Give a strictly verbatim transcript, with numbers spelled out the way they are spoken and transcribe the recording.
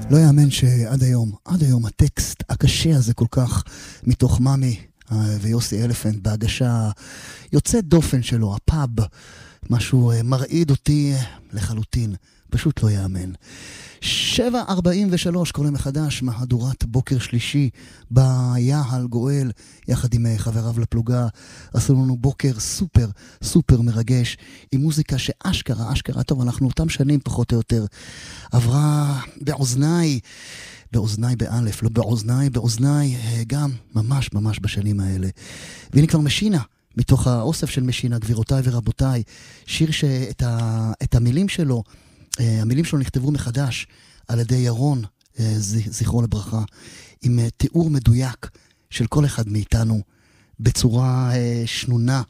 לא יאמן שעד היום, עד היום הטקסט הקשה הזה כל כך מתוך ממי ויוסי אלפנט בהגשה יוצא דופן שלו, הפאב, משהו מרעיד אותי לחלוטין, פשוט לא יאמן. שבע ארבעים ושלוש קוראים מחדש, מהדורת בוקר שלישי ביעל גואל יחד עם חבריו לפלוגה. עשו לנו בוקר סופר סופר מרגש עם מוזיקה שאשכרה אשכרה טוב, אנחנו אותם שנים פחות או יותר עברה באוזניי באוזניי באלף, לא באוזניי, באוזניי גם ממש ממש בשנים האלה. והנה כבר משינה מתוך האוסף של משינה, גבירותיי ורבותיי, שיר שאת ה, את המילים שלו, המילים שלו נכתבו מחדש על ידי ירון, זכרו לברכה, עם תיאור מדויק של כל אחד מאיתנו בצורה שנונה